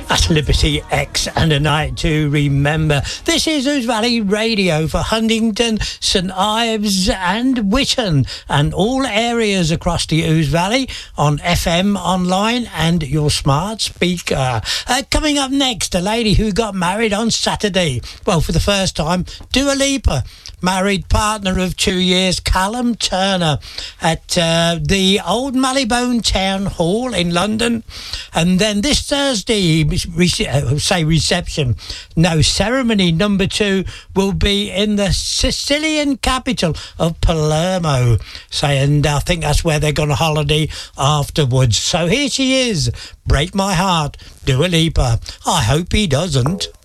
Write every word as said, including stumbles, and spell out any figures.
At Liberty X and a night to remember. This is Ouse Valley Radio for Huntingdon, St Ives and Witton and all areas across the Ouse Valley on F M, online and your smart speaker. Uh, coming up next, a lady who got married on Saturday. Well, for the first time, Dua Lipa. Married partner of two years, Callum Turner, at uh, the Old Marylebone Town Hall in London. And then this Thursday, rece- say reception, no, ceremony number two will be in the Sicilian capital of Palermo. Say, and I think that's where they're going to holiday afterwards. So here she is, Break My Heart, Dua Lipa. I hope he doesn't.